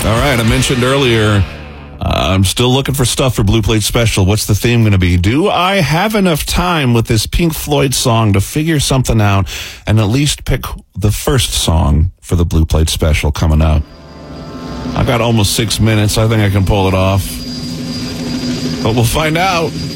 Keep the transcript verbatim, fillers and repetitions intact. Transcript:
All right, I mentioned earlier, uh, I'm still looking for stuff for Blue Plate Special. What's the theme going to be? Do I have enough time with this Pink Floyd song to figure something out and at least pick the first song for the Blue Plate Special coming up? I've got almost six minutes. I think I can pull it off. But we'll find out.